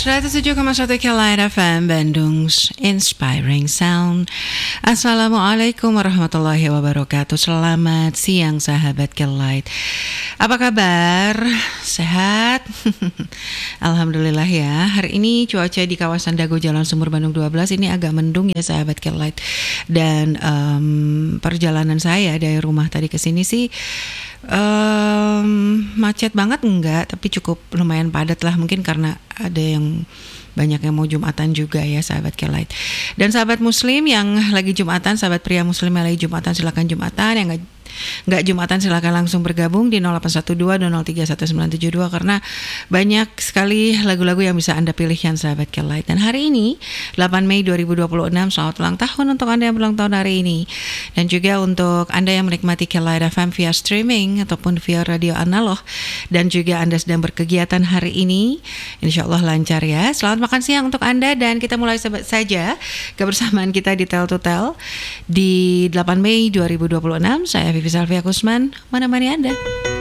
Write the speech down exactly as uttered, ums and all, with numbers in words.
seratus tujuh koma satu Kilat F M Bandung Inspiring Sound. Assalamualaikum warahmatullahi wabarakatuh. Selamat siang sahabat Kilat. Apa kabar? Sehat? Alhamdulillah ya. Hari ini cuaca di kawasan Dago Jalan Sumur Bandung dua belas ini agak mendung ya sahabat Kilat. Dan um, perjalanan saya dari rumah tadi ke sini sih Um, macet banget enggak, tapi cukup lumayan padat lah, mungkin karena ada yang banyak yang mau Jumatan juga ya sahabat Kilat. Dan sahabat muslim yang lagi Jumatan, sahabat pria muslim yang lagi Jumatan silakan Jumatan, yang enggak Nggak Jumatan silakan langsung bergabung di nol delapan satu dua dua nol tiga satu sembilan tujuh dua karena banyak sekali lagu-lagu yang bisa Anda pilihkan sahabat Kilat. Dan hari ini delapan Mei dua ribu dua puluh enam, selamat ulang tahun untuk Anda yang ulang tahun hari ini. Dan juga untuk Anda yang menikmati Kilat F M via streaming ataupun via radio analog, dan juga Anda sedang berkegiatan hari ini, insya Allah lancar ya. Selamat makan siang untuk Anda, dan kita mulai saja kebersamaan kita di Tel to Tel di delapan Mei dua ribu dua puluh enam. Saya Vivi Salvia Kusman menemani Anda.